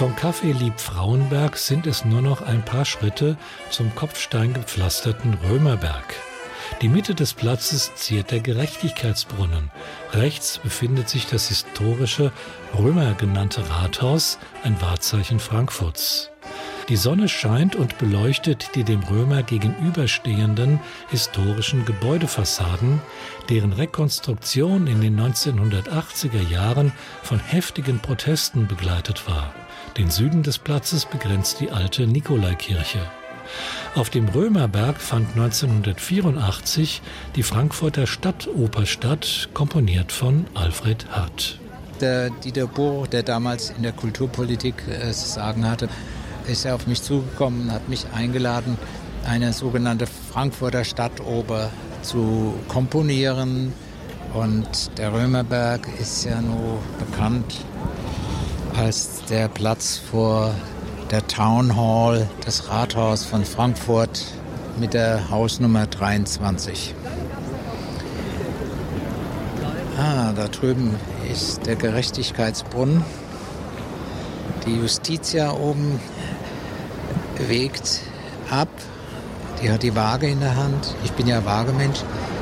Vom Café Liebfrauenberg sind es nur noch ein paar Schritte zum kopfsteingepflasterten Römerberg. Die Mitte des Platzes ziert der Gerechtigkeitsbrunnen. Rechts befindet sich das historische Römer genannte Rathaus, ein Wahrzeichen Frankfurts. Die Sonne scheint und beleuchtet die dem Römer gegenüberstehenden historischen Gebäudefassaden, deren Rekonstruktion in den 1980er Jahren von heftigen Protesten begleitet war. Den Süden des Platzes begrenzt die alte Nikolaikirche. Auf dem Römerberg fand 1984 die Frankfurter Stadtoper statt, komponiert von Alfred Hart. Der Dieter Boruch, der damals in der Kulturpolitik das Sagen hatte, ist ja auf mich zugekommen und hat mich eingeladen, eine sogenannte Frankfurter Stadtoper zu komponieren. Und der Römerberg ist ja nur bekannt als der Platz vor der Town Hall, das Rathaus von Frankfurt mit der Hausnummer 23. Da drüben ist der Gerechtigkeitsbrunnen. Die Justitia oben wägt ab. Die hat die Waage in der Hand. Ich bin ja Waagemensch.